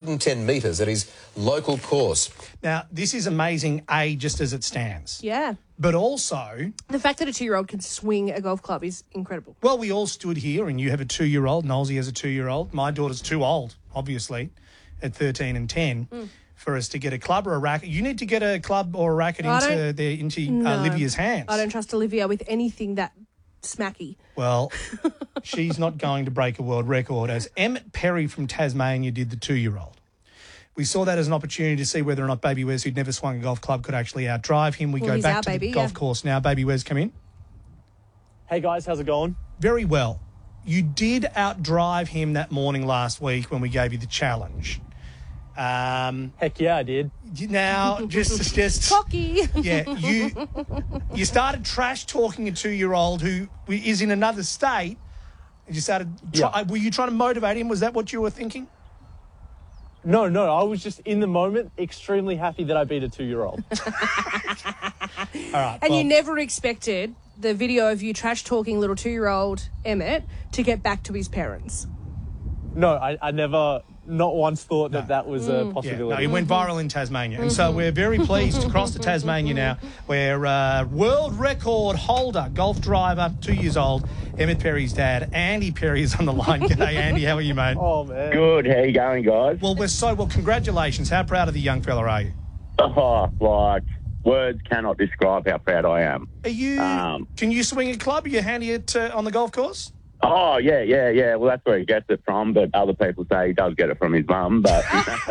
110 metres at his local course. Now, this is amazing, just as it stands. Yeah. But also, The fact that a 2-year-old can swing a golf club is incredible. well, we all stood here, and you have a 2-year-old. Knowlesy has a 2-year-old. My daughter's too old, obviously, at 13 and 10, for us to get a club or a racket. You need to get a club or a racket into Olivia's hands. I don't trust Olivia with anything that smacky. Well, she's not going to break a world record, as Emmett Perry from Tasmania did the 2-year-old. We saw that as an opportunity to see whether or not Baby Wes, who'd never swung a golf club, could actually outdrive him. We go back to the golf course now. Baby Wes, come in. Hey, guys, how's it going? Very well. You did outdrive him that morning last week when we gave you the challenge. Heck yeah, I did. Now, just Cocky. yeah, you started trash talking a 2-year-old who is in another state. And you started. Were you trying to motivate him? Was that what you were thinking? No, I was just in the moment extremely happy that I beat a 2-year-old. All right. And you never expected the video of you trash talking little 2-year-old Emmett to get back to his parents. No, I never, not once thought that was a possibility. Yeah, no, he went viral in Tasmania. And so we're very pleased to cross to Tasmania now, where world record holder, golf driver, 2 years old, Emmett Perry's dad, Andy Perry, is on the line. G'day, Andy. How are you, mate? Oh, man. Good. How you going, guys? Well, congratulations. How proud of the young fella are you? Oh, words cannot describe how proud I am. Are you? Can you swing a club? Are you handy on the golf course? Oh, yeah. Well, that's where he gets it from, but other people say he does get it from his mum. But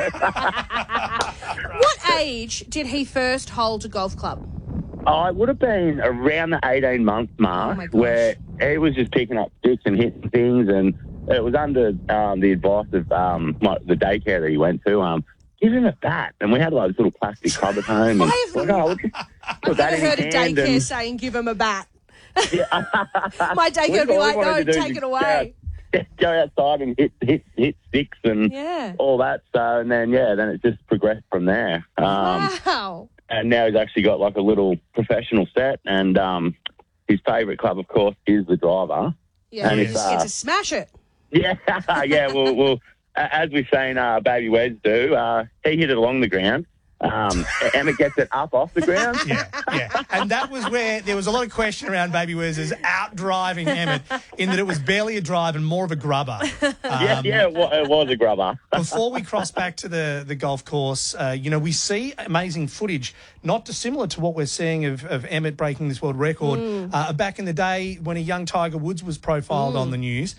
What age did he first hold a golf club? I would have been around the 18-month mark, where he was just picking up sticks and hitting things, and it was under the advice of the daycare that he went to. Give him a bat, and we had like this little plastic club at home. And I've never heard a daycare saying give him a bat. Yeah. My daycare would be like, no, take it away. Go outside and hit sticks and all that. So, and then it just progressed from there. Wow. And now he's actually got like a little professional set, and his favourite club, of course, is the driver. Yeah, and it's to smash it. Yeah, well, as we've seen Baby Wes do, he hit it along the ground. Emmett gets it up off the ground. Yeah. And that was where there was a lot of question around Baby Wes's out-driving Emmett, in that it was barely a drive and more of a grubber. It was a grubber. Before we cross back to the golf course, we see amazing footage, not dissimilar to what we're seeing of Emmett breaking this world record. Back in the day when a young Tiger Woods was profiled on the news.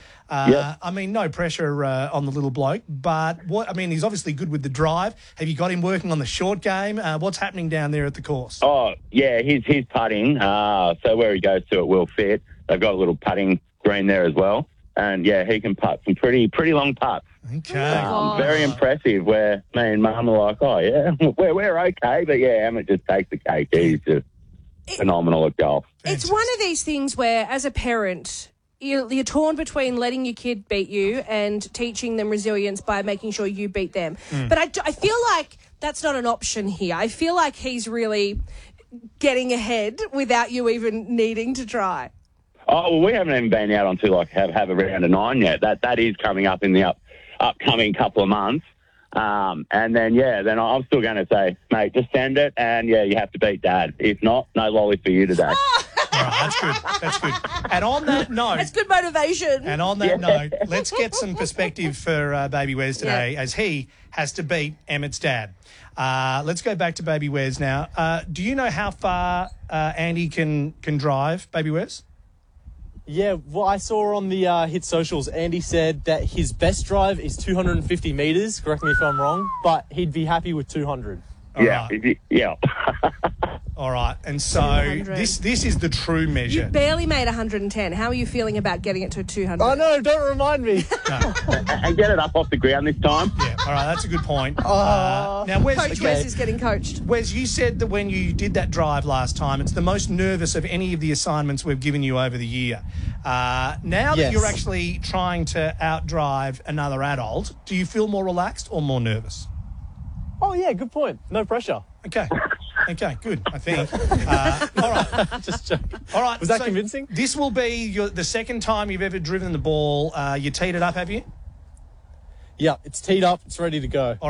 I mean, no pressure on the little bloke, but he's obviously good with the drive. Have you got him working on the short game? What's happening down there at the course? Oh, yeah, he's putting. So where he goes to, it will fit. They've got a little putting green there as well. And, he can putt some pretty long putts. Okay. Very impressive, where me and Mum are like, oh, yeah, we're okay. But, Emmett just takes the cake. He's just phenomenal at golf. It's one of these things where, as a parent, you're torn between letting your kid beat you and teaching them resilience by making sure you beat them. But I feel like that's not an option here. I feel like he's really getting ahead without you even needing to try. Oh, well, we haven't even been out onto have a round of 9 yet. That is coming up in the upcoming couple of months. And then I'm still going to say, mate, just send it, and you have to beat Dad. If not, no lolly for you today. All right, that's good. And on that note... That's good motivation. And on that note, let's get some perspective for Baby Wes today, as he has to beat Emmett's dad. Let's go back to Baby Wes now. Do you know how far Andy can drive, Baby Wes? Yeah, well, I saw on the Hit Socials, Andy said that his best drive is 250 metres, correct me if I'm wrong, but he'd be happy with 200. Yeah. All right, and so this is the true measure. You barely made 110. How are you feeling about getting it to 200? Oh, no, don't remind me. And get it up off the ground this time. Yeah, all right, that's a good point. Now, Coach Wes is getting coached. Wes, you said that when you did that drive last time, it's the most nervous of any of the assignments we've given you over the year. Now that you're actually trying to outdrive another adult, do you feel more relaxed or more nervous? Oh, yeah, good point. No pressure. Okay, good, I think. All right. Just joking. All right. Was that convincing? This will be the second time you've ever driven the ball. You teed it up, have you? Yeah, it's teed up. It's ready to go.